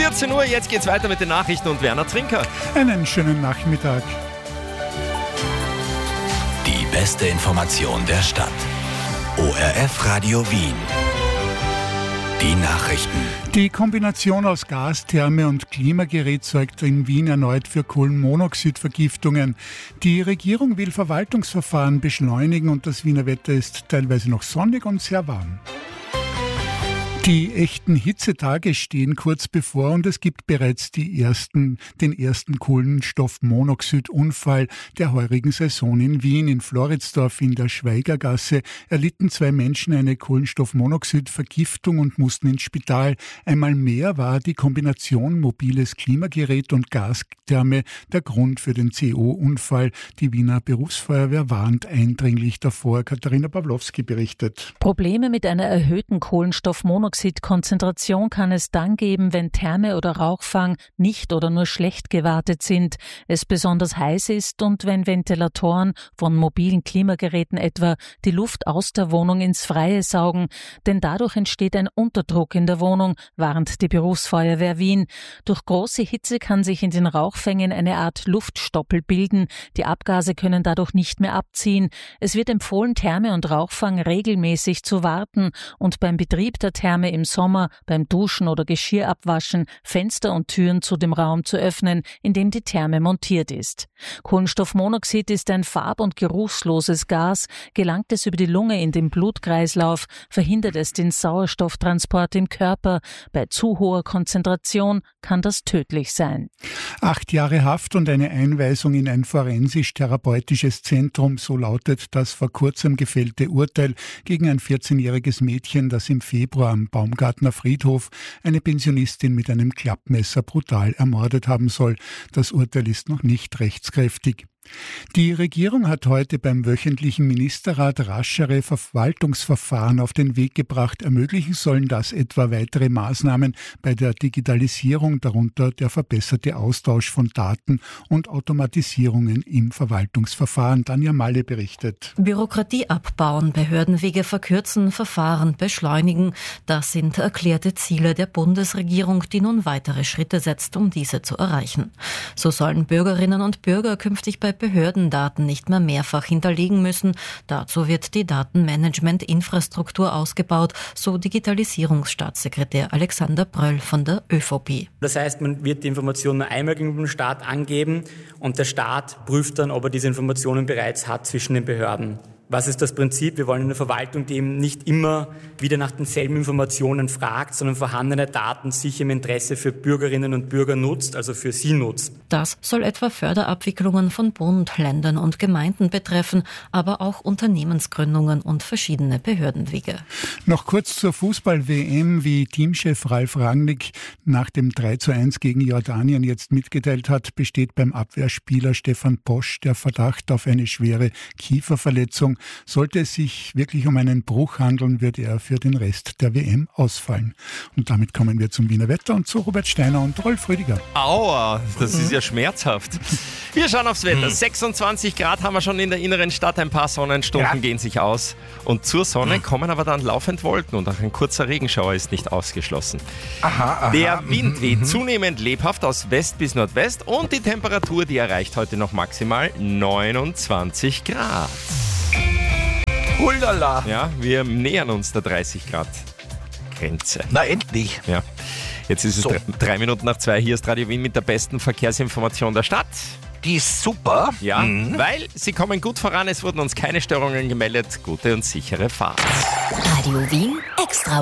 14 Uhr, jetzt geht's weiter mit den Nachrichten und Werner Trinker. Einen schönen Nachmittag. Die beste Information der Stadt. ORF Radio Wien. Die Nachrichten. Die Kombination aus Gastherme und Klimagerät sorgt in Wien erneut für Kohlenmonoxidvergiftungen. Die Regierung will Verwaltungsverfahren beschleunigen und das Wiener Wetter ist teilweise noch sonnig und sehr warm. Die echten Hitzetage stehen kurz bevor und es gibt bereits den ersten Kohlenstoffmonoxidunfall der heurigen Saison in Wien. In Floridsdorf in der Schweigergasse erlitten 2 Menschen eine Kohlenstoffmonoxidvergiftung und mussten ins Spital. Einmal mehr war die Kombination mobiles Klimagerät und Gastherme der Grund für den CO-Unfall. Die Wiener Berufsfeuerwehr warnt eindringlich davor. Katharina Pawlowski berichtet. Probleme mit einer erhöhten Kohlenstoffmonoxidkonzentration kann es dann geben, wenn Therme oder Rauchfang nicht oder nur schlecht gewartet sind, es besonders heiß ist und wenn Ventilatoren von mobilen Klimageräten etwa die Luft aus der Wohnung ins Freie saugen, denn dadurch entsteht ein Unterdruck in der Wohnung, warnt die Berufsfeuerwehr Wien. Durch große Hitze kann sich in den Rauchfängen eine Art Luftstoppel bilden, die Abgase können dadurch nicht mehr abziehen. Es wird empfohlen, Therme und Rauchfang regelmäßig zu warten und beim Betrieb der Therme im Sommer, beim Duschen oder Geschirr abwaschen, Fenster und Türen zu dem Raum zu öffnen, in dem die Therme montiert ist. Kohlenstoffmonoxid ist ein farb- und geruchsloses Gas. Gelangt es über die Lunge in den Blutkreislauf, verhindert es den Sauerstofftransport im Körper. Bei zu hoher Konzentration kann das tödlich sein. 8 Jahre Haft und eine Einweisung in ein forensisch-therapeutisches Zentrum, so lautet das vor kurzem gefällte Urteil gegen ein 14-jähriges Mädchen, das im Februar am Baumgartner Friedhof eine Pensionistin mit einem Klappmesser brutal ermordet haben soll. Das Urteil ist noch nicht rechtskräftig. Die Regierung hat heute beim wöchentlichen Ministerrat raschere Verwaltungsverfahren auf den Weg gebracht. Ermöglichen sollen das etwa weitere Maßnahmen bei der Digitalisierung, darunter der verbesserte Austausch von Daten und Automatisierungen im Verwaltungsverfahren. Tanja Malle berichtet. Bürokratie abbauen, Behördenwege verkürzen, Verfahren beschleunigen. Das sind erklärte Ziele der Bundesregierung, die nun weitere Schritte setzt, um diese zu erreichen. So sollen Bürgerinnen und Bürger künftig bei Behördendaten nicht mehr mehrfach hinterlegen müssen. Dazu wird die Datenmanagement-Infrastruktur ausgebaut, so Digitalisierungsstaatssekretär Alexander Bröll von der ÖVP. Das heißt, man wird die Informationen nur einmal gegenüber dem Staat angeben und der Staat prüft dann, ob er diese Informationen bereits hat zwischen den Behörden. Was ist das Prinzip? Wir wollen eine Verwaltung, die eben nicht immer wieder nach denselben Informationen fragt, sondern vorhandene Daten sicher im Interesse für Bürgerinnen und Bürger nutzt, also für sie nutzt. Das soll etwa Förderabwicklungen von Bund, Ländern und Gemeinden betreffen, aber auch Unternehmensgründungen und verschiedene Behördenwege. Noch kurz zur Fußball-WM, wie Teamchef Ralf Rangnick nach dem 3:1 gegen Jordanien jetzt mitgeteilt hat, besteht beim Abwehrspieler Stefan Posch der Verdacht auf eine schwere Kieferverletzung. Sollte es sich wirklich um einen Bruch handeln, wird er für den Rest der WM ausfallen. Und damit kommen wir zum Wiener Wetter und zu Robert Steiner und Rolf Rüdiger. Aua, das ist ja schmerzhaft. Wir schauen aufs Wetter. 26 Grad haben wir schon in der inneren Stadt. Ein paar Sonnenstunden gehen sich aus. Und zur Sonne kommen aber dann laufend Wolken und auch ein kurzer Regenschauer ist nicht ausgeschlossen. Der Wind weht zunehmend lebhaft aus West bis Nordwest und die Temperatur, die erreicht heute noch maximal 29 Grad. Hulala. Ja, wir nähern uns der 30 Grad Grenze. Na endlich. Ja. Jetzt ist es 3 Minuten nach 2. Hier ist Radio Wien mit der besten Verkehrsinformation der Stadt. Die ist super. Ja, weil sie kommen gut voran. Es wurden uns keine Störungen gemeldet. Gute und sichere Fahrt. Radio Wien Extra.